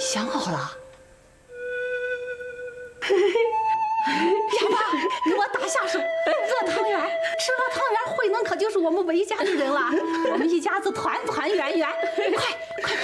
想好了。哑巴，给我打下手，饿汤圆，吃了汤圆，慧能可就是我们韦家的人了。我们一家子团团圆圆，快快